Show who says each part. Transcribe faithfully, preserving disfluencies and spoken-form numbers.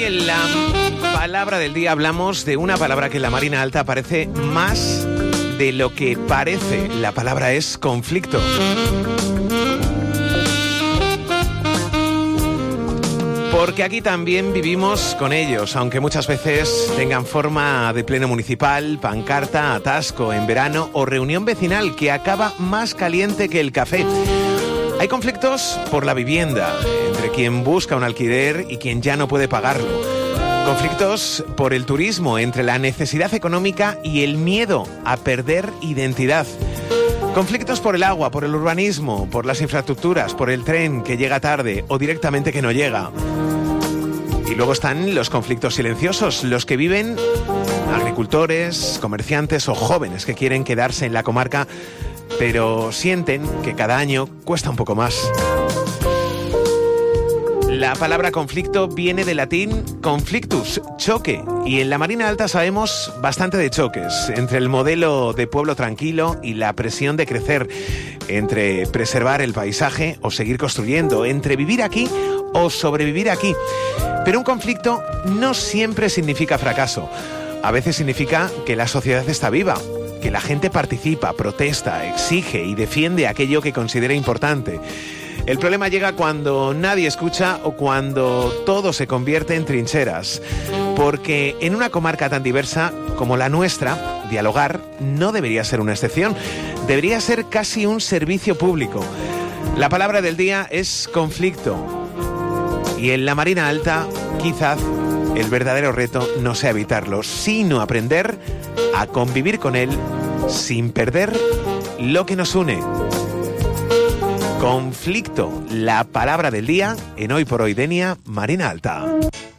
Speaker 1: en la palabra del día hablamos de una palabra que en la Marina Alta aparece más de lo que parece. La palabra es conflicto. Porque aquí también vivimos con ellos, aunque muchas veces tengan forma de pleno municipal, pancarta, atasco en verano o reunión vecinal que acaba más caliente que el café. Hay conflictos por la vivienda, entre quien busca un alquiler y quien ya no puede pagarlo. Conflictos por el turismo, entre la necesidad económica y el miedo a perder identidad. Conflictos por el agua, por el urbanismo, por las infraestructuras, por el tren que llega tarde o directamente que no llega. Y luego están los conflictos silenciosos, los que viven agricultores, comerciantes o jóvenes que quieren quedarse en la comarca, pero sienten que cada año cuesta un poco más. La palabra conflicto viene del latín conflictus, choque, y en la Marina Alta sabemos bastante de choques, entre el modelo de pueblo tranquilo y la presión de crecer, entre preservar el paisaje o seguir construyendo, entre vivir aquí o sobrevivir aquí. Pero un conflicto no siempre significa fracaso. A veces significa que la sociedad está viva, que la gente participa, protesta, exige y defiende aquello que considera importante. El problema llega cuando nadie escucha o cuando todo se convierte en trincheras. Porque en una comarca tan diversa como la nuestra, dialogar no debería ser una excepción. Debería ser casi un servicio público. La palabra del día es conflicto. Y en la Marina Alta, quizás el verdadero reto no sea evitarlo, sino aprender a convivir con él sin perder lo que nos une. Conflicto, la palabra del día en Hoy por Hoy Denia, Marina Alta.